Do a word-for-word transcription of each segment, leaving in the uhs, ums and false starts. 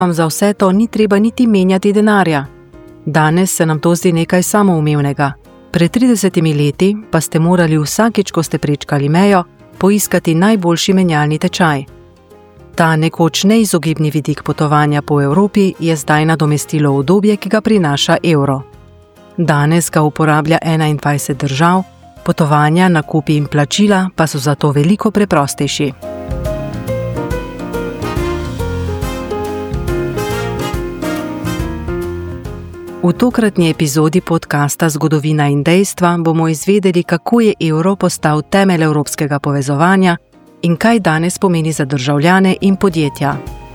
vam za vse to ni treba niti menjati denarja. Danes se nam to zdi nekaj samoumevnega. Pred tridesetimi leti pa ste morali vsakič, ko ste prečkali mejo, poiskati najboljši menjalni tečaj. Ta nekoč neizogibni vidik potovanja po Evropi je zdaj nadomestilo obdobje, ki ga prinaša evro. Danes ga uporablja enaindvajset držav, potovanja, nakupi in plačila pa so zato veliko preprostejši. V tokratni epizodi podcasta Zgodovina in dejstva bomo izvedeli, kako je evro postal temelj evropskega povezovanja in kaj danes pomeni za državljane in podjetja.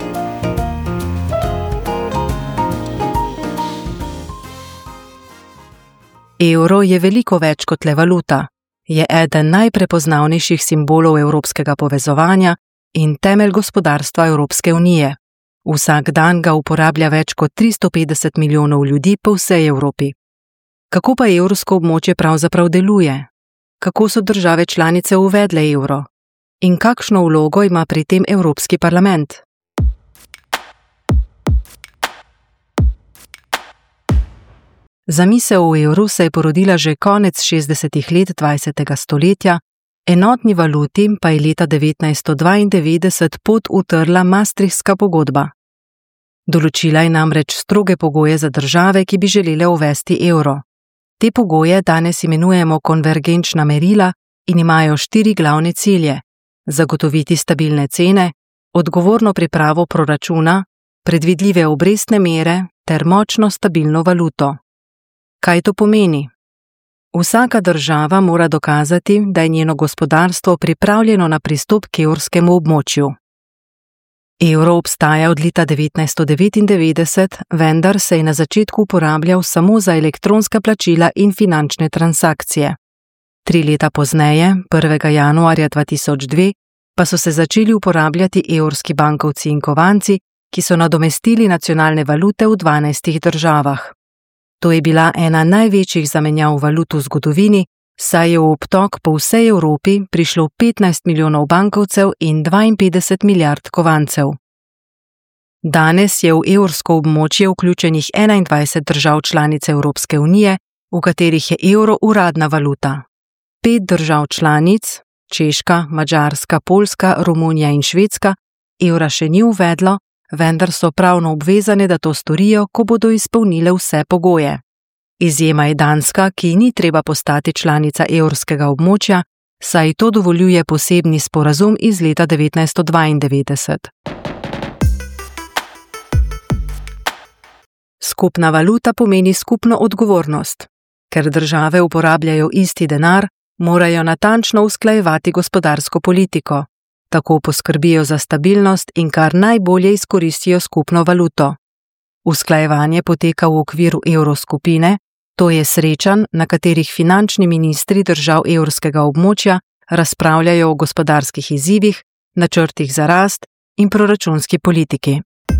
Evro je veliko več kot le valuta. Je eden najprepoznavnejših simbolov evropskega povezovanja in temelj gospodarstva Evropske unije. Vsak dan ga uporablja več kot tristo petdeset milijonov ljudi po vsej Evropi. Kako pa evrsko območje pravzaprav deluje? Kako so države članice uvedle evro? In kakšno vlogo ima pri tem Evropski parlament? Zamisel o evru se je porodila že konec šestdesetih let dvajsetega stoletja, enotni valuti pa je leta devetnajststo dvaindevetdeset pot utrla Maastrichtska pogodba. Določila je namreč stroge pogoje za države, ki bi želele uvesti evro. Te pogoje danes imenujemo konvergenčna merila in imajo štiri glavne cilje: zagotoviti stabilne cene, odgovorno pripravo proračuna, predvidljive obrestne mere ter močno stabilno valuto. Kaj to pomeni? Vsaka država mora dokazati, da je njeno gospodarstvo pripravljeno na pristop k evrskemu območju. Evro obstaja od leta devetnajststo devetindevetdeset, vendar se je na začetku uporabljal samo za elektronska plačila in finančne transakcije. Tri leta pozneje, prvega januarja dva tisoč dve, pa so se začeli uporabljati evrski bankovci in kovanci, ki so nadomestili nacionalne valute v dvanajstih državah. To je bila ena največjih zamenjav valut v zgodovini, saj je v obtok po vsej Evropi prišlo petnajst milijonov bankovcev in dvainpetdeset milijard kovancev. Danes je v evrsko območje vključenih enaindvajset držav članic Evropske unije, v katerih je evro uradna valuta. Pet držav članic, Češka, Madžarska, Poljska, Romunija in Švedska, evra še ni uvedlo, vendar so pravno obvezane, da to storijo, ko bodo izpolnile vse pogoje. Izjema je Danska, ki ni treba postati članica evrskega območja, saj to dovoljuje posebni sporazum iz leta devetnajststo dvaindevetdeset. Skupna valuta pomeni skupno odgovornost. Ker države uporabljajo isti denar, morajo natančno usklajevati gospodarsko politiko. Tako poskrbijo za stabilnost in kar najbolje izkoristijo skupno valuto. Usklajevanje poteka v okviru evroskupine, to je srečanj, na katerih finančni ministri držav evrskega območja razpravljajo o gospodarskih izzivih, načrtih za rast in proračunski politiki.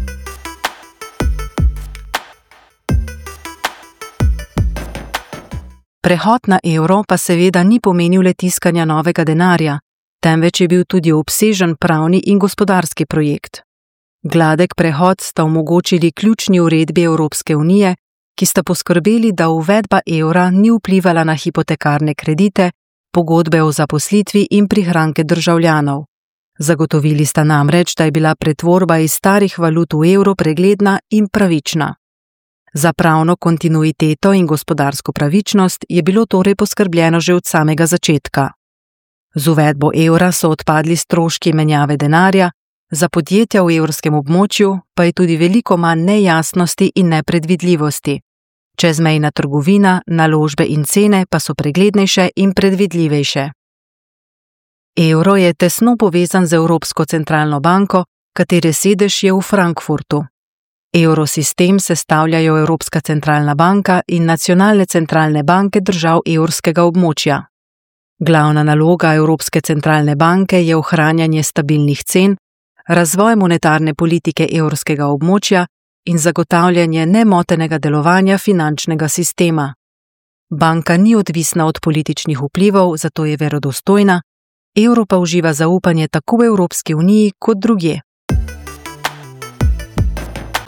Prehod na evro pa seveda ni pomenil le tiskanja novega denarja, temveč je bil tudi obsežen pravni in gospodarski projekt. Gladek prehod sta omogočili ključni uredbi Evropske unije, ki sta poskrbeli, da uvedba evra ni vplivala na hipotekarne kredite, pogodbe o zaposlitvi in prihranke državljanov. Zagotovili sta namreč, da je bila pretvorba iz starih valut v evro pregledna in pravična. Za pravno kontinuiteto in gospodarsko pravičnost je bilo torej poskrbljeno že od samega začetka. Z uvedbo evra so odpadli stroški menjave denarja, za podjetja v evrskem območju pa je tudi veliko manj nejasnosti in nepredvidljivosti. Čezmejna trgovina, naložbe in cene pa so preglednejše in predvidljivejše. Evro je tesno povezan z Evropsko centralno banko, katere sedež je v Frankfurtu. Evrosistem sestavljajo Evropska centralna banka in nacionalne centralne banke držav evrskega območja. Glavna naloga Evropske centralne banke je ohranjanje stabilnih cen, razvoj monetarne politike evrskega območja in zagotavljanje nemotenega delovanja finančnega sistema. Banka ni odvisna od političnih vplivov, zato je verodostojna, evro pa uživa zaupanje tako v Evropski uniji kot drugje.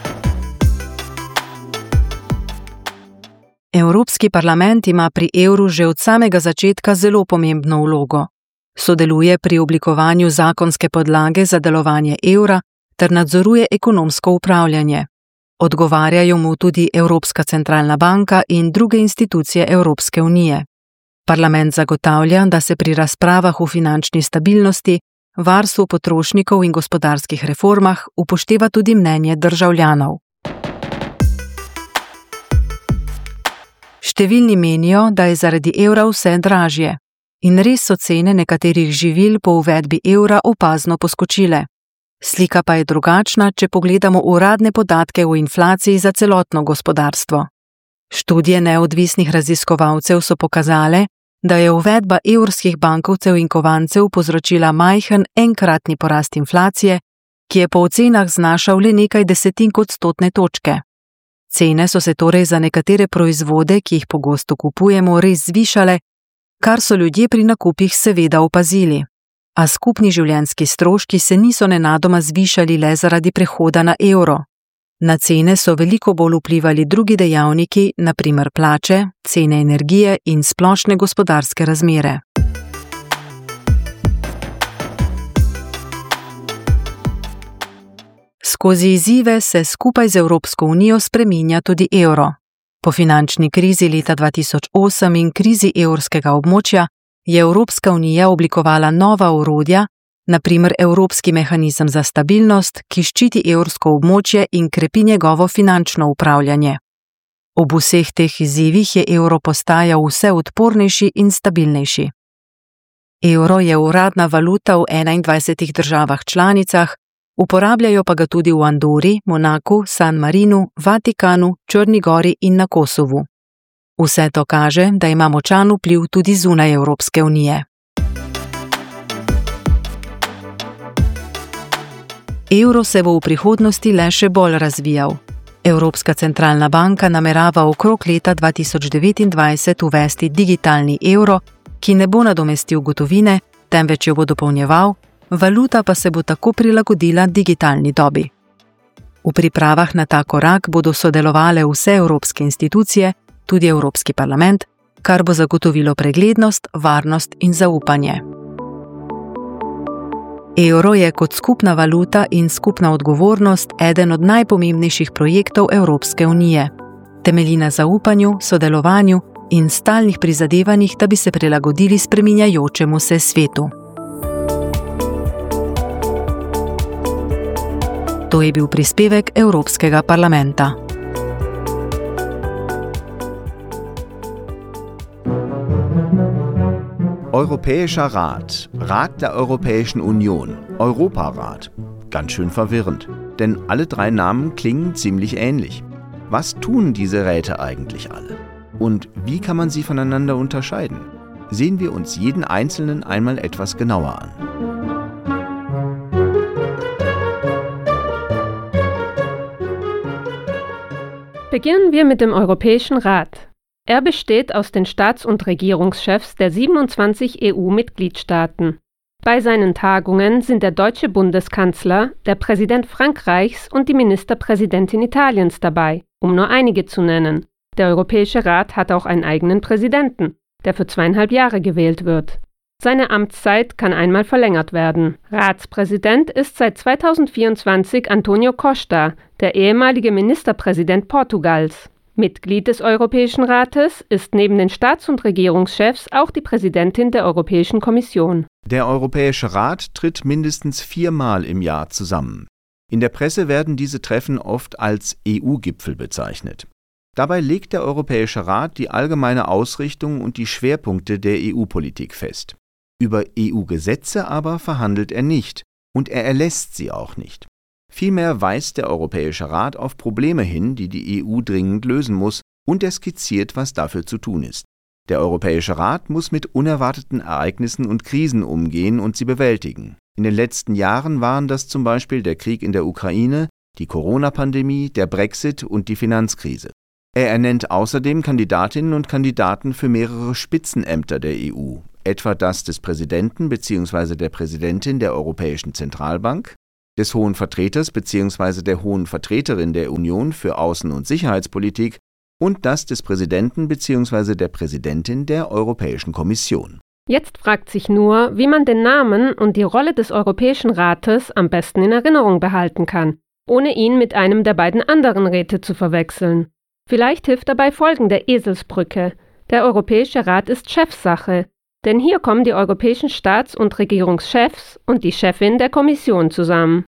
Evropski parlament ima pri evru že od samega začetka zelo pomembno vlogo. Sodeluje pri oblikovanju zakonske podlage za delovanje evra ter nadzoruje ekonomsko upravljanje. Odgovarjajo mu tudi Evropska centralna banka in druge institucije Evropske unije. Parlament zagotavlja, da se pri razpravah o finančni stabilnosti, varstvu potrošnikov in gospodarskih reformah upošteva tudi mnenje državljanov. Številni menijo, da je zaradi evra vse dražje. In res so cene nekaterih živil po uvedbi evra opazno poskočile. Slika pa je drugačna, če pogledamo uradne podatke o inflaciji za celotno gospodarstvo. Študije neodvisnih raziskovalcev so pokazale, da je uvedba evrskih bankovcev in kovancev povzročila majhen enkratni porast inflacije, ki je po ocenah znašal le nekaj desetink odstotne točke. Cene so se torej za nekatere proizvode, ki jih pogosto kupujemo, res zvišale, kar so ljudje pri nakupih seveda opazili. A skupni življenjski stroški se niso nenadoma zvišali le zaradi prehoda na evro. Na cene so veliko bolj vplivali drugi dejavniki, na primer plače, cene energije in splošne gospodarske razmere. Skozi izzive se skupaj z Evropsko unijo spreminja tudi evro. Po finančni krizi leta dva tisoč osem in krizi evrskega območja je Evropska unija oblikovala nova orodja, na primer Evropski mehanizem za stabilnost, ki ščiti evrsko območje in krepi njegovo finančno upravljanje. Ob vseh teh izzivih je evro postajal vse odpornejši in stabilnejši. Evro je uradna valuta v enaindvajsetih državah članicah, uporabljajo pa ga tudi v Andori, Monaku, San Marinu, Vatikanu, Črni gori in na Kosovu. Vse to kaže, da ima močan vpliv tudi zunaj Evropske unije. Evro se bo v prihodnosti le še bolj razvijal. Evropska centralna banka namerava okrog leta dva tisoč devetindvajset uvesti digitalni evro, ki ne bo nadomestil gotovine, temveč jo bo dopolnjeval, valuta pa se bo tako prilagodila digitalni dobi. V pripravah na ta korak bodo sodelovale vse evropske institucije, tudi Evropski parlament, kar bo zagotovilo preglednost, varnost in zaupanje. Evro je kot skupna valuta in skupna odgovornost eden od najpomembnejših projektov Evropske unije. Temelji na zaupanju, sodelovanju in stalnih prizadevanjih, da bi se prilagodili spreminjajočemu se svetu. To je bil prispevek Evropskega parlamenta. Europäischer Rat, Rat der Europäischen Union, Europarat. Ganz schön verwirrend, denn alle drei Namen klingen ziemlich ähnlich. Was tun diese Räte eigentlich alle? Und wie kann man sie voneinander unterscheiden? Sehen wir uns jeden einzelnen einmal etwas genauer an. Beginnen wir mit dem Europäischen Rat. Er besteht aus den Staats- und Regierungschefs der siebenundzwanzig E U-Mitgliedstaaten. Bei seinen Tagungen sind der deutsche Bundeskanzler, der Präsident Frankreichs und die Ministerpräsidentin Italiens dabei, um nur einige zu nennen. Der Europäische Rat hat auch einen eigenen Präsidenten, der für zweieinhalb Jahre gewählt wird. Seine Amtszeit kann einmal verlängert werden. Ratspräsident ist seit zweitausendvierundzwanzig Antonio Costa, der ehemalige Ministerpräsident Portugals. Mitglied des Europäischen Rates ist neben den Staats- und Regierungschefs auch die Präsidentin der Europäischen Kommission. Der Europäische Rat tritt mindestens viermal im Jahr zusammen. In der Presse werden diese Treffen oft als E U-Gipfel bezeichnet. Dabei legt der Europäische Rat die allgemeine Ausrichtung und die Schwerpunkte der E U-Politik fest. Über E U-Gesetze aber verhandelt er nicht und er erlässt sie auch nicht. Vielmehr weist der Europäische Rat auf Probleme hin, die die E U dringend lösen muss, und er skizziert, was dafür zu tun ist. Der Europäische Rat muss mit unerwarteten Ereignissen und Krisen umgehen und sie bewältigen. In den letzten Jahren waren das zum Beispiel der Krieg in der Ukraine, die Corona-Pandemie, der Brexit und die Finanzkrise. Er ernennt außerdem Kandidatinnen und Kandidaten für mehrere Spitzenämter der E U, etwa das des Präsidenten bzw. der Präsidentin der Europäischen Zentralbank, des Hohen Vertreters bzw. der Hohen Vertreterin der Union für Außen- und Sicherheitspolitik und das des Präsidenten bzw. der Präsidentin der Europäischen Kommission. Jetzt fragt sich nur, wie man den Namen und die Rolle des Europäischen Rates am besten in Erinnerung behalten kann, ohne ihn mit einem der beiden anderen Räte zu verwechseln. Vielleicht hilft dabei folgende Eselsbrücke. Der Europäische Rat ist Chefsache, denn hier kommen die europäischen Staats- und Regierungschefs und die Chefin der Kommission zusammen.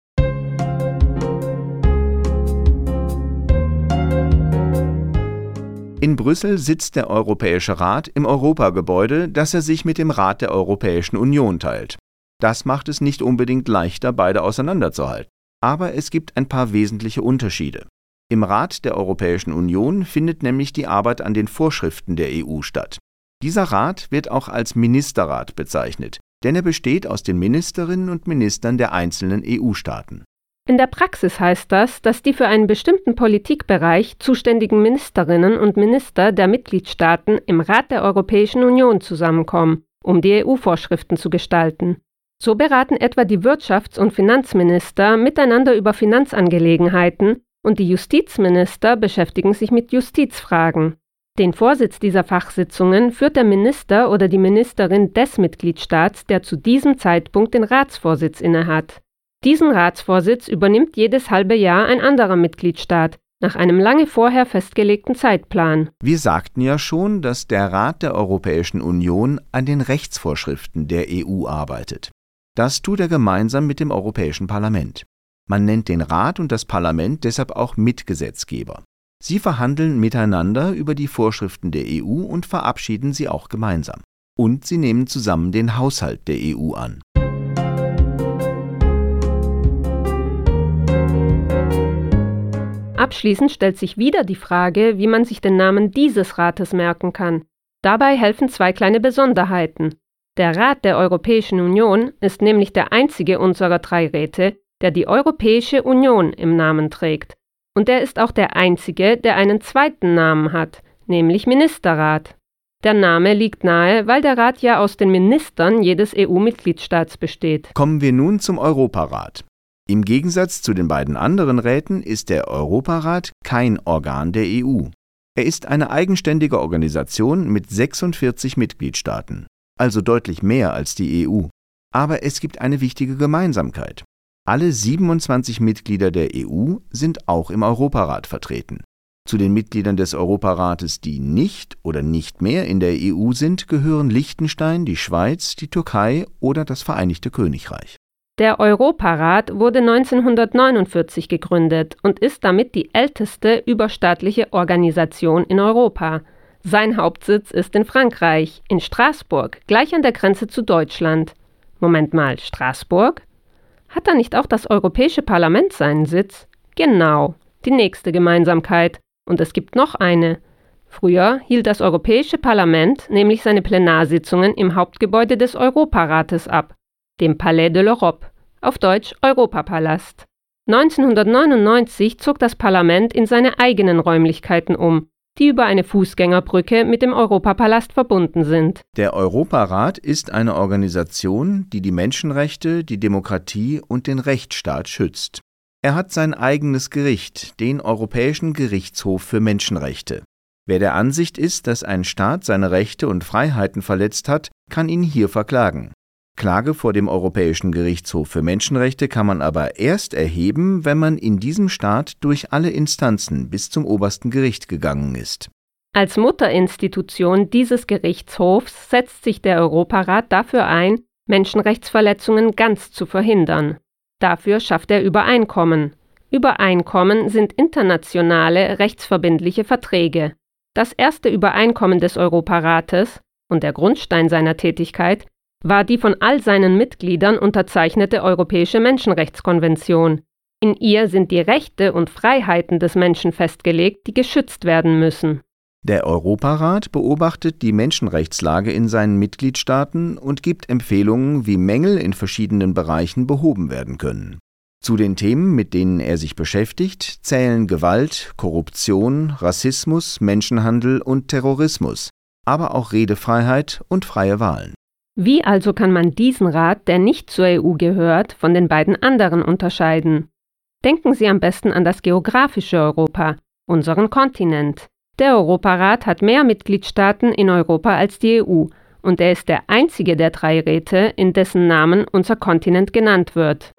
In Brüssel sitzt der Europäische Rat im Europagebäude, das er sich mit dem Rat der Europäischen Union teilt. Das macht es nicht unbedingt leichter, beide auseinanderzuhalten. Aber es gibt ein paar wesentliche Unterschiede. Im Rat der Europäischen Union findet nämlich die Arbeit an den Vorschriften der E U statt. Dieser Rat wird auch als Ministerrat bezeichnet, denn er besteht aus den Ministerinnen und Ministern der einzelnen E U-Staaten. In der Praxis heißt das, dass die für einen bestimmten Politikbereich zuständigen Ministerinnen und Minister der Mitgliedstaaten im Rat der Europäischen Union zusammenkommen, um die E U-Vorschriften zu gestalten. So beraten etwa die Wirtschafts- und Finanzminister miteinander über Finanzangelegenheiten und die Justizminister beschäftigen sich mit Justizfragen. Den Vorsitz dieser Fachsitzungen führt der Minister oder die Ministerin des Mitgliedstaats, der zu diesem Zeitpunkt den Ratsvorsitz innehat. Diesen Ratsvorsitz übernimmt jedes halbe Jahr ein anderer Mitgliedstaat, nach einem lange vorher festgelegten Zeitplan. Wir sagten ja schon, dass der Rat der Europäischen Union an den Rechtsvorschriften der E U arbeitet. Das tut er gemeinsam mit dem Europäischen Parlament. Man nennt den Rat und das Parlament deshalb auch Mitgesetzgeber. Sie verhandeln miteinander über die Vorschriften der E U und verabschieden sie auch gemeinsam. Und sie nehmen zusammen den Haushalt der E U an. Abschließend stellt sich wieder die Frage, wie man sich den Namen dieses Rates merken kann. Dabei helfen zwei kleine Besonderheiten. Der Rat der Europäischen Union ist nämlich der einzige unserer drei Räte, der die Europäische Union im Namen trägt. Und er ist auch der einzige, der einen zweiten Namen hat, nämlich Ministerrat. Der Name liegt nahe, weil der Rat ja aus den Ministern jedes E U-Mitgliedstaats besteht. Kommen wir nun zum Europarat. Im Gegensatz zu den beiden anderen Räten ist der Europarat kein Organ der E U. Er ist eine eigenständige Organisation mit sechsundvierzig Mitgliedstaaten, also deutlich mehr als die E U. Aber es gibt eine wichtige Gemeinsamkeit. Alle siebenundzwanzig Mitglieder der E U sind auch im Europarat vertreten. Zu den Mitgliedern des Europarates, die nicht oder nicht mehr in der E U sind, gehören Liechtenstein, die Schweiz, die Türkei oder das Vereinigte Königreich. Der Europarat wurde neunzehnhundertneunundvierzig gegründet und ist damit die älteste überstaatliche Organisation in Europa. Sein Hauptsitz ist in Frankreich, in Straßburg, gleich an der Grenze zu Deutschland. Moment mal, Straßburg? Hat da nicht auch das Europäische Parlament seinen Sitz? Genau, die nächste Gemeinsamkeit. Und es gibt noch eine. Früher hielt das Europäische Parlament nämlich seine Plenarsitzungen im Hauptgebäude des Europarates ab, dem Palais de l'Europe, auf Deutsch Europapalast. neunzehnhundertneunundneunzig zog das Parlament in seine eigenen Räumlichkeiten um, die über eine Fußgängerbrücke mit dem Europapalast verbunden sind. Der Europarat ist eine Organisation, die die Menschenrechte, die Demokratie und den Rechtsstaat schützt. Er hat sein eigenes Gericht, den Europäischen Gerichtshof für Menschenrechte. Wer der Ansicht ist, dass ein Staat seine Rechte und Freiheiten verletzt hat, kann ihn hier verklagen. Klage vor dem Europäischen Gerichtshof für Menschenrechte kann man aber erst erheben, wenn man in diesem Staat durch alle Instanzen bis zum obersten Gericht gegangen ist. Als Mutterinstitution dieses Gerichtshofs setzt sich der Europarat dafür ein, Menschenrechtsverletzungen ganz zu verhindern. Dafür schafft er Übereinkommen. Übereinkommen sind internationale, rechtsverbindliche Verträge. Das erste Übereinkommen des Europarates und der Grundstein seiner Tätigkeit war die von all seinen Mitgliedern unterzeichnete Europäische Menschenrechtskonvention. In ihr sind die Rechte und Freiheiten des Menschen festgelegt, die geschützt werden müssen. Der Europarat beobachtet die Menschenrechtslage in seinen Mitgliedstaaten und gibt Empfehlungen, wie Mängel in verschiedenen Bereichen behoben werden können. Zu den Themen, mit denen er sich beschäftigt, zählen Gewalt, Korruption, Rassismus, Menschenhandel und Terrorismus, aber auch Redefreiheit und freie Wahlen. Wie also kann man diesen Rat, der nicht zur E U gehört, von den beiden anderen unterscheiden? Denken Sie am besten an das geografische Europa, unseren Kontinent. Der Europarat hat mehr Mitgliedstaaten in Europa als die E U und er ist der einzige der drei Räte, in dessen Namen unser Kontinent genannt wird.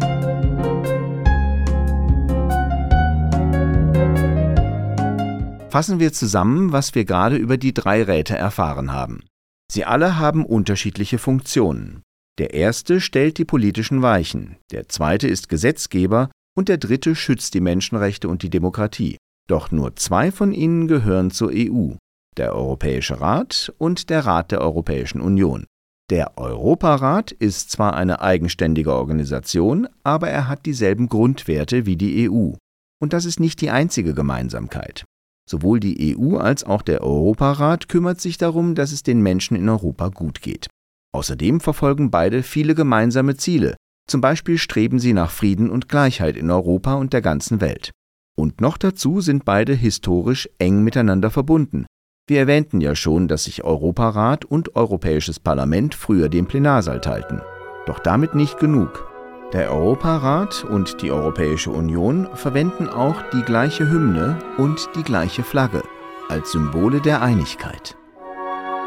Fassen wir zusammen, was wir gerade über die drei Räte erfahren haben. Sie alle haben unterschiedliche Funktionen. Der erste stellt die politischen Weichen, der zweite ist Gesetzgeber und der dritte schützt die Menschenrechte und die Demokratie. Doch nur zwei von ihnen gehören zur E U, der Europäische Rat und der Rat der Europäischen Union. Der Europarat ist zwar eine eigenständige Organisation, aber er hat dieselben Grundwerte wie die E U. Und das ist nicht die einzige Gemeinsamkeit. Sowohl die E U als auch der Europarat kümmert sich darum, dass es den Menschen in Europa gut geht. Außerdem verfolgen beide viele gemeinsame Ziele. Zum Beispiel streben sie nach Frieden und Gleichheit in Europa und der ganzen Welt. Und noch dazu sind beide historisch eng miteinander verbunden. Wir erwähnten ja schon, dass sich Europarat und Europäisches Parlament früher den Plenarsaal teilten. Doch damit nicht genug. Der Europarat und die Europäische Union verwenden auch die gleiche Hymne und die gleiche Flagge als Symbole der Einigkeit.